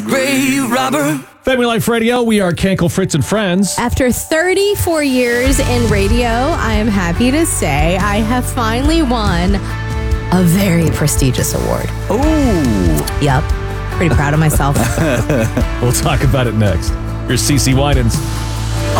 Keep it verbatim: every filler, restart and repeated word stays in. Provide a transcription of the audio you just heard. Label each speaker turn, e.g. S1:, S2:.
S1: Ray Robber.
S2: Family Life Radio, we are Cankle, Fritz, and Friends.
S3: After thirty-four years in radio, I am happy to say I have finally won a very prestigious award.
S1: Oh.
S3: Yep. Pretty proud of myself.
S2: We'll talk about it next. Here's CeCe Winans.